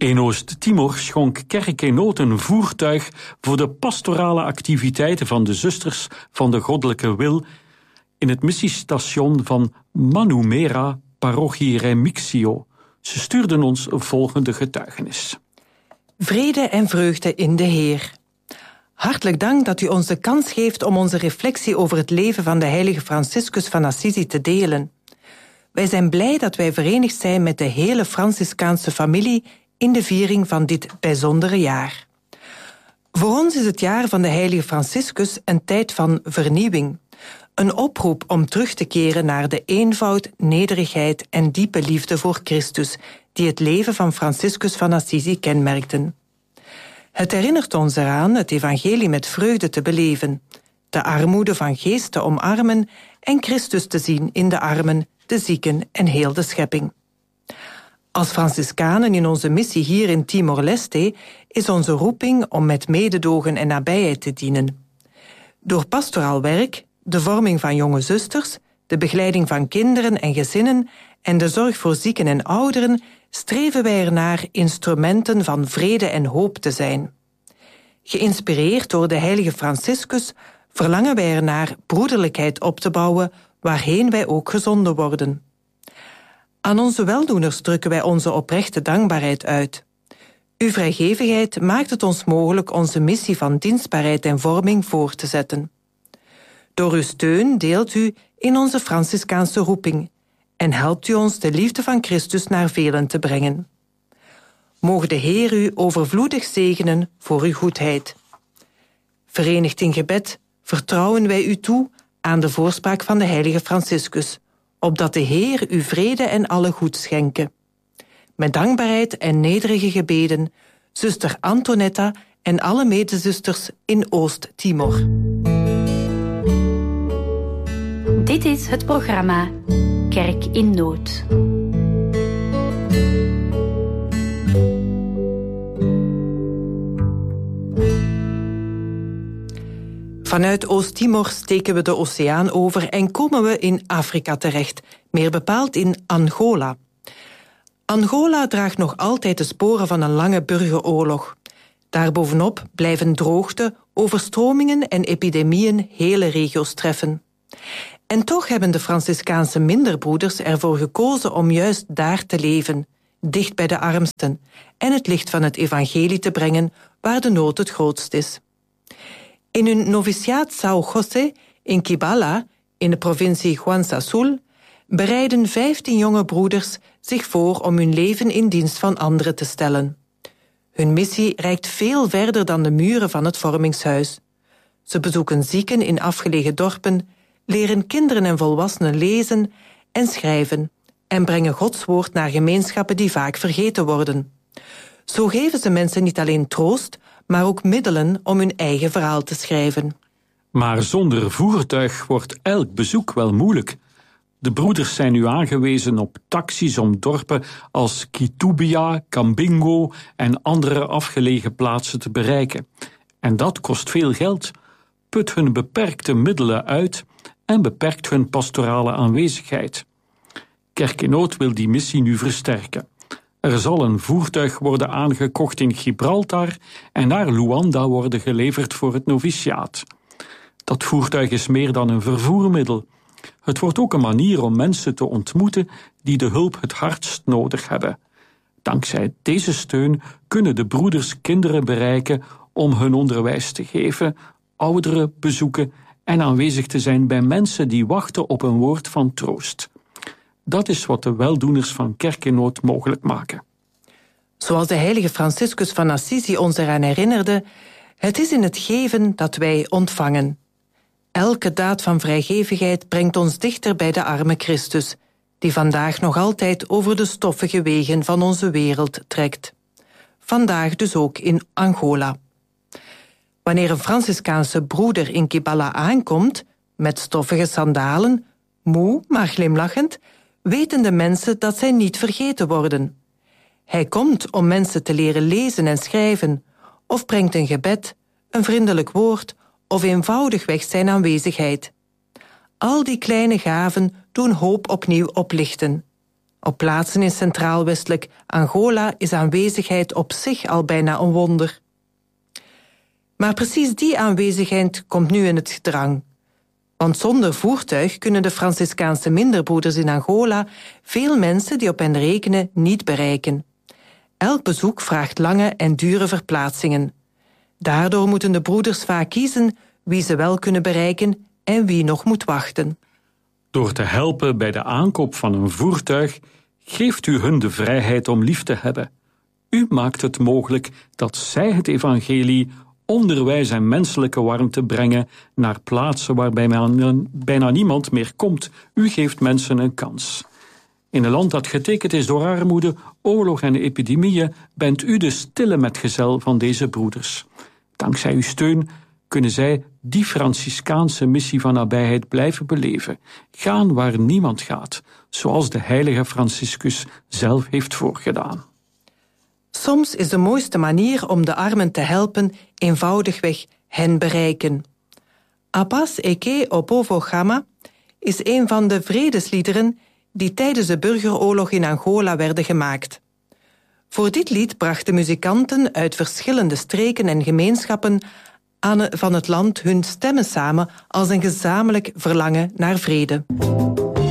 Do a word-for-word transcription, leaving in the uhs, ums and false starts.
In Oost-Timor schonk Kerk in Nood een voertuig voor de pastorale activiteiten van de zusters van de Goddelijke Wil in het missiestation van Manumera, parochie Remixio. Ze stuurden ons volgende getuigenis. Vrede en vreugde in de Heer. Hartelijk dank dat u ons de kans geeft om onze reflectie over het leven van de heilige Franciscus van Assisi te delen. Wij zijn blij dat wij verenigd zijn met de hele Franciscaanse familie in de viering van dit bijzondere jaar. Voor ons is het jaar van de heilige Franciscus een tijd van vernieuwing. Een oproep om terug te keren naar de eenvoud, nederigheid en diepe liefde voor Christus, die het leven van Franciscus van Assisi kenmerkten. Het herinnert ons eraan het evangelie met vreugde te beleven, de armoede van geest te omarmen en Christus te zien in de armen, de zieken en heel de schepping. Als Franciscanen in onze missie hier in Timor-Leste is onze roeping om met mededogen en nabijheid te dienen. Door pastoraal werk, de vorming van jonge zusters, de begeleiding van kinderen en gezinnen en de zorg voor zieken en ouderen streven wij ernaar instrumenten van vrede en hoop te zijn. Geïnspireerd door de heilige Franciscus verlangen wij ernaar broederlijkheid op te bouwen waarheen wij ook gezonden worden. Aan onze weldoeners drukken wij onze oprechte dankbaarheid uit. Uw vrijgevigheid maakt het ons mogelijk onze missie van dienstbaarheid en vorming voor te zetten. Door uw steun deelt u in onze Franciscaanse roeping en helpt u ons de liefde van Christus naar velen te brengen. Mogen de Heer u overvloedig zegenen voor uw goedheid. Verenigd in gebed vertrouwen wij u toe aan de voorspraak van de heilige Franciscus, opdat de Heer u vrede en alle goed schenke. Met dankbaarheid en nederige gebeden, zuster Antonetta en alle medezusters in Oost-Timor. Dit is het programma Kerk in Nood. Vanuit Oost-Timor steken we de oceaan over en komen we in Afrika terecht, meer bepaald in Angola. Angola draagt nog altijd de sporen van een lange burgeroorlog. Daarbovenop blijven droogte, overstromingen en epidemieën hele regio's treffen. En toch hebben de Franciscaanse minderbroeders ervoor gekozen om juist daar te leven, dicht bij de armsten, en het licht van het evangelie te brengen waar de nood het grootst is. In hun noviciaat São José in Kibala, in de provincie Juan Sul, bereiden vijftien jonge broeders zich voor om hun leven in dienst van anderen te stellen. Hun missie reikt veel verder dan de muren van het vormingshuis. Ze bezoeken zieken in afgelegen dorpen, leren kinderen en volwassenen lezen en schrijven en brengen Gods woord naar gemeenschappen die vaak vergeten worden. Zo geven ze mensen niet alleen troost, maar ook middelen om hun eigen verhaal te schrijven. Maar zonder voertuig wordt elk bezoek wel moeilijk. De broeders zijn nu aangewezen op taxis om dorpen als Kitubia, Cambingo en andere afgelegen plaatsen te bereiken. En dat kost veel geld, put hun beperkte middelen uit en beperkt hun pastorale aanwezigheid. Kerk in Nood wil die missie nu versterken. Er zal een voertuig worden aangekocht in Gibraltar en naar Luanda worden geleverd voor het noviciaat. Dat voertuig is meer dan een vervoermiddel. Het wordt ook een manier om mensen te ontmoeten die de hulp het hardst nodig hebben. Dankzij deze steun kunnen de broeders kinderen bereiken om hun onderwijs te geven, ouderen bezoeken en aanwezig te zijn bij mensen die wachten op een woord van troost. Dat is wat de weldoeners van Kerk in Nood mogelijk maken. Zoals de heilige Franciscus van Assisi ons eraan herinnerde, het is in het geven dat wij ontvangen. Elke daad van vrijgevigheid brengt ons dichter bij de arme Christus, die vandaag nog altijd over de stoffige wegen van onze wereld trekt. Vandaag dus ook in Angola. Wanneer een Franciscaanse broeder in Kibala aankomt, met stoffige sandalen, moe maar glimlachend, weten de mensen dat zij niet vergeten worden. Hij komt om mensen te leren lezen en schrijven, of brengt een gebed, een vriendelijk woord of eenvoudigweg zijn aanwezigheid. Al die kleine gaven doen hoop opnieuw oplichten. Op plaatsen in centraal-westelijk Angola is aanwezigheid op zich al bijna een wonder. Maar precies die aanwezigheid komt nu in het gedrang. Want zonder voertuig kunnen de Franciscaanse minderbroeders in Angola veel mensen die op hen rekenen niet bereiken. Elk bezoek vraagt lange en dure verplaatsingen. Daardoor moeten de broeders vaak kiezen wie ze wel kunnen bereiken en wie nog moet wachten. Door te helpen bij de aankoop van een voertuig geeft u hun de vrijheid om lief te hebben. U maakt het mogelijk dat zij het evangelie, onderwijs en menselijke warmte brengen naar plaatsen waarbij bijna niemand meer komt. U geeft mensen een kans. In een land dat getekend is door armoede, oorlog en epidemieën bent u de stille metgezel van deze broeders. Dankzij uw steun kunnen zij die Franciscaanse missie van nabijheid blijven beleven. Gaan waar niemand gaat, zoals de heilige Franciscus zelf heeft voorgedaan. Soms is de mooiste manier om de armen te helpen eenvoudigweg hen bereiken. Apas Eke Opovo Gama is een van de vredesliederen die tijdens de burgeroorlog in Angola werden gemaakt. Voor dit lied brachten muzikanten uit verschillende streken en gemeenschappen aan van het land hun stemmen samen als een gezamenlijk verlangen naar vrede.